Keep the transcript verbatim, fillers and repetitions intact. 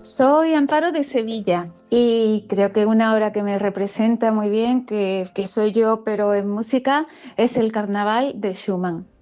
Soy Amparo de Sevilla y creo que una obra que me representa muy bien, que, que soy yo, pero en música, es el Carnaval de Schumann.